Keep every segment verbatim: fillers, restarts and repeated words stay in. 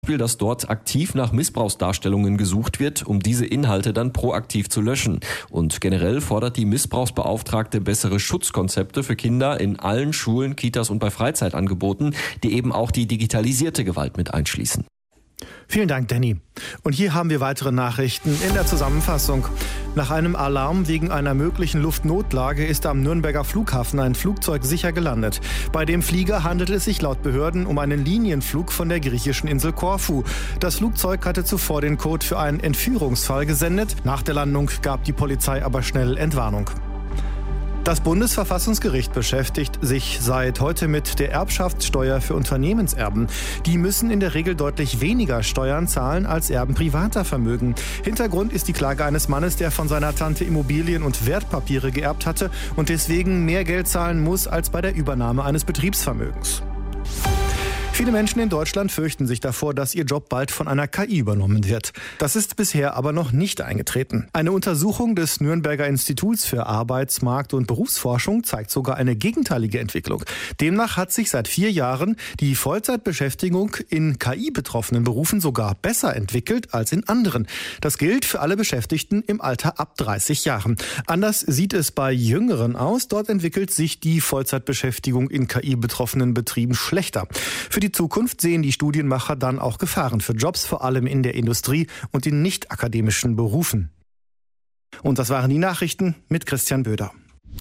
dass dort aktiv nach Missbrauchsdarstellungen gesucht wird, um diese Inhalte dann proaktiv zu löschen. Und generell fordert die Missbrauchsbeauftragte bessere Schutzkonzepte für Kinder in allen Schulen, Kitas und bei Freizeitangeboten, die eben auch die digitalisierte Gewalt mit einschließen. Vielen Dank, Danny. Und hier haben wir weitere Nachrichten in der Zusammenfassung. Nach einem Alarm wegen einer möglichen Luftnotlage ist am Nürnberger Flughafen ein Flugzeug sicher gelandet. Bei dem Flieger handelt es sich laut Behörden um einen Linienflug von der griechischen Insel Korfu. Das Flugzeug hatte zuvor den Code für einen Entführungsfall gesendet. Nach der Landung gab die Polizei aber schnell Entwarnung. Das Bundesverfassungsgericht beschäftigt sich seit heute mit der Erbschaftssteuer für Unternehmenserben. Die müssen in der Regel deutlich weniger Steuern zahlen als Erben privater Vermögen. Hintergrund ist die Klage eines Mannes, der von seiner Tante Immobilien und Wertpapiere geerbt hatte und deswegen mehr Geld zahlen muss als bei der Übernahme eines Betriebsvermögens. Viele Menschen in Deutschland fürchten sich davor, dass ihr Job bald von einer K I übernommen wird. Das ist bisher aber noch nicht eingetreten. Eine Untersuchung des Nürnberger Instituts für Arbeitsmarkt- und Berufsforschung zeigt sogar eine gegenteilige Entwicklung. Demnach hat sich seit vier Jahren die Vollzeitbeschäftigung in K I-betroffenen Berufen sogar besser entwickelt als in anderen. Das gilt für alle Beschäftigten im Alter ab dreißig Jahren. Anders sieht es bei Jüngeren aus. Dort entwickelt sich die Vollzeitbeschäftigung in K I-betroffenen Betrieben schlechter. Für die Zukunft sehen die Studienmacher dann auch Gefahren für Jobs, vor allem in der Industrie und in nicht-akademischen Berufen. Und das waren die Nachrichten mit Christian Böder.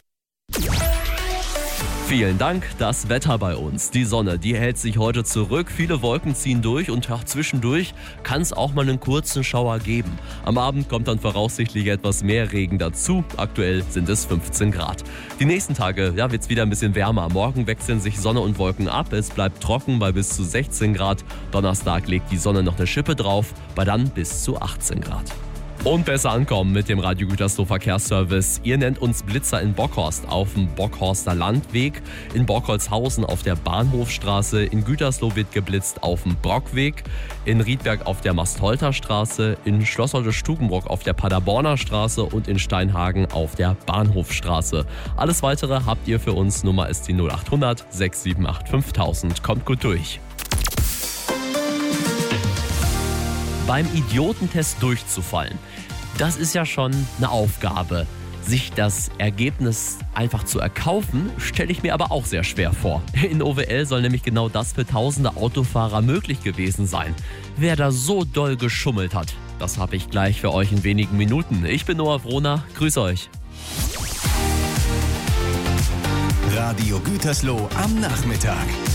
Vielen Dank. Das Wetter bei uns. Die Sonne, die hält sich heute zurück. Viele Wolken ziehen durch und ja, zwischendurch kann es auch mal einen kurzen Schauer geben. Am Abend kommt dann voraussichtlich etwas mehr Regen dazu. Aktuell sind es fünfzehn Grad. Die nächsten Tage ja, wird es wieder ein bisschen wärmer. Morgen wechseln sich Sonne und Wolken ab. Es bleibt trocken bei bis zu sechzehn Grad. Donnerstag legt die Sonne noch eine Schippe drauf, bei dann bis zu achtzehn Grad. Und besser ankommen mit dem Radio Gütersloh Verkehrsservice. Ihr nennt uns Blitzer in Bockhorst auf dem Bockhorster Landweg, in Bockholzhausen auf der Bahnhofstraße, in Gütersloh wird geblitzt auf dem Brockweg, in Riedberg auf der Mastholter Straße, in Schlossholte-Stubenbrock auf der Paderborner Straße und in Steinhagen auf der Bahnhofstraße. Alles Weitere habt ihr für uns. Nummer ist die null acht hundert sechs sieben acht fünftausend. Kommt gut durch. Beim Idiotentest durchzufallen, das ist ja schon eine Aufgabe. Sich das Ergebnis einfach zu erkaufen, stelle ich mir aber auch sehr schwer vor. In O W L soll nämlich genau das für tausende Autofahrer möglich gewesen sein. Wer da so doll geschummelt hat, das habe ich gleich für euch in wenigen Minuten. Ich bin Noah Wrohner, grüße euch. Radio Gütersloh am Nachmittag.